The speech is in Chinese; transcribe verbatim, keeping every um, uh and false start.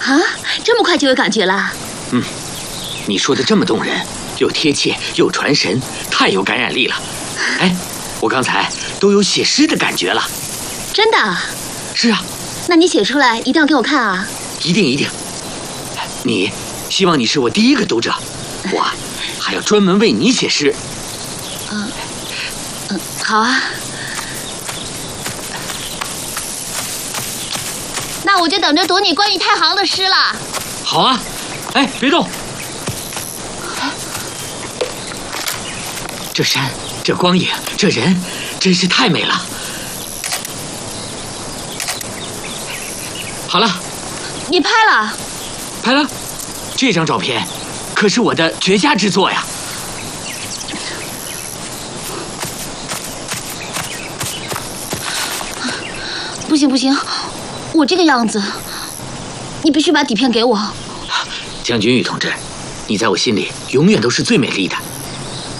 啊，这么快就有感觉了？ 嗯，你说的这么动人，又贴切又传神，太有感染力了。哎，我刚才都有写诗的感觉了。 真的？ 是啊。 那你写出来一定要给我看啊！ 一定一定。你希望你是我第一个读者，我还要专门为你写诗。 嗯嗯，好啊。那我就等着读你关于太行的诗了。 好啊。哎，别动。这山，这光影，这人，真是太美了。好了。 你拍了？ 拍了。这张照片可是我的绝佳之作呀。 不行不行，我这个样子，你必须把底片给我。 将军玉同志，你在我心里永远都是最美丽的。